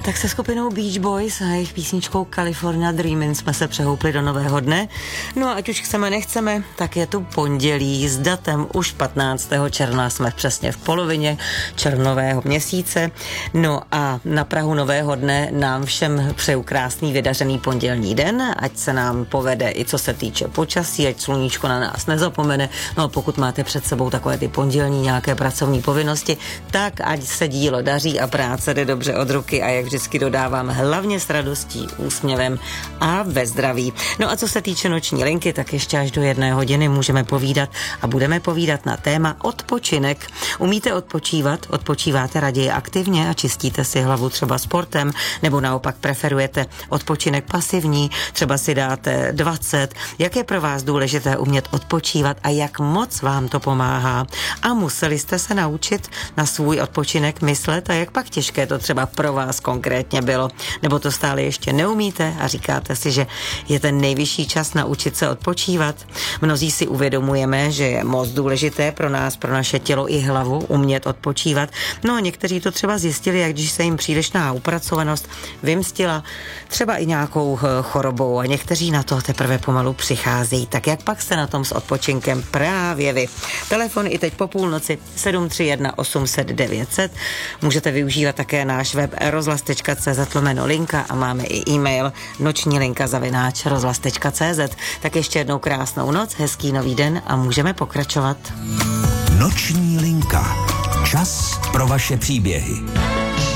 Tak se skupinou Beach Boys a jejich písničkou California Dreamin' jsme se přehoupli do nového dne. No a ať už chceme, nechceme, tak je tu pondělí s datem už 15. června. Jsme přesně v polovině červnového měsíce. No a na prahu nového dne nám všem přeju krásný vydařený pondělní den, ať se nám povede i co se týče počasí, ať sluníčko na nás nezapomene. No a pokud máte před sebou takové ty pondělní nějaké pracovní povinnosti, tak ať se dílo daří a práce jde dobře od ruky a jak vždycky dodávám, hlavně s radostí, úsměvem a ve zdraví. No a co se týče noční linky, tak ještě až do 1 hodiny můžeme povídat a budeme povídat na téma odpočinek. Umíte odpočívat? Odpočíváte raději aktivně a čistíte si hlavu třeba sportem, nebo naopak preferujete odpočinek pasivní, třeba si dáte 20. Jak je pro vás důležité umět odpočívat a jak moc vám to pomáhá? A museli jste se naučit na svůj odpočinek myslet a jak pak těžké to třeba pro vás konkrétně bylo? Nebo to stále ještě neumíte a říkáte si, že je ten nejvyšší čas naučit se odpočívat? Mnozí si uvědomujeme, že je moc důležité pro nás, pro naše tělo i hlavu umět odpočívat. No a někteří to třeba zjistili, jak když se jim přílišná upracovanost vymstila třeba i nějakou chorobou a někteří na to teprve pomalu přicházejí. Tak jak pak jste na tom s odpočinkem právě vy? Telefon i teď po půlnoci 731 800 900. Můžete využívat také náš web rozhlas.cz/linka a máme i e-mail nočnilinka@rozhlas.cz. Tak ještě jednou krásnou noc, hezký nový den a můžeme pokračovat. Noční linka. Čas pro vaše příběhy.